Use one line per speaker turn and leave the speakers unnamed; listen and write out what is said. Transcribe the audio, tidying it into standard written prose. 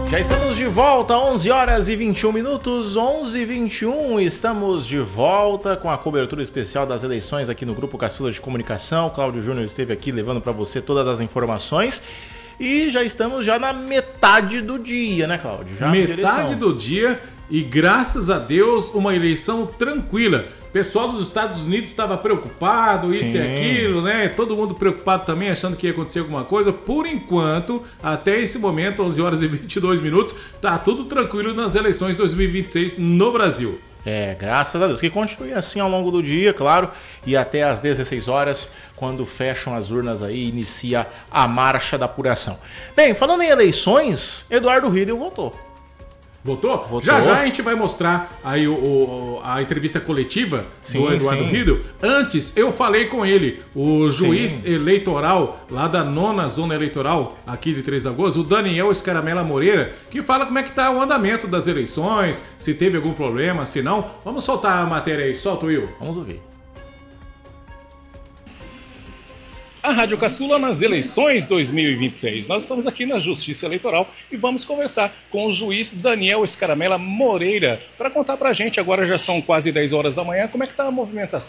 Já estamos de volta, 11 horas e 21 minutos, 11h21, estamos de volta com a cobertura especial das eleições aqui no Grupo Caçula de Comunicação. Cláudio Júnior esteve aqui levando para você todas as informações e já estamos na metade do dia, né, Cláudio? Já
metade do dia e, graças a Deus, uma eleição tranquila. O pessoal dos Estados Unidos estava preocupado, isso e aquilo, né? Todo mundo preocupado também, achando que ia acontecer alguma coisa. Por enquanto, até esse momento, 11 horas e 22 minutos, tá tudo tranquilo nas eleições 2026 no Brasil.
Graças a Deus. Que continue assim ao longo do dia, claro, e até às 16 horas, quando fecham as urnas aí, inicia a marcha da apuração. Bem, falando em eleições, Eduardo Riedel votou.
Votou? Já a gente vai mostrar aí a entrevista coletiva do Eduardo Riedel. Antes, eu falei com ele, o juiz eleitoral lá da 9ª Zona Eleitoral, aqui de Três Lagoas, o Daniel Escaramela Moreira, que fala como é que tá o andamento das eleições, se teve algum problema, se não. Vamos soltar a matéria aí. Solta, Will.
Vamos ouvir.
A Rádio Caçula nas eleições 2026. Nós estamos aqui na Justiça Eleitoral e vamos conversar com o juiz Daniel Escaramela Moreira para contar pra gente, agora já são quase 10 horas da manhã, como é que tá a movimentação